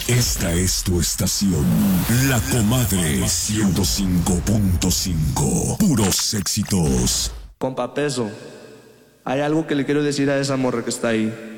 Esta es tu estación, La Comadre 105.5. Puros éxitos. Compa Peso, hay algo que le quiero decir a esa morra que está ahí.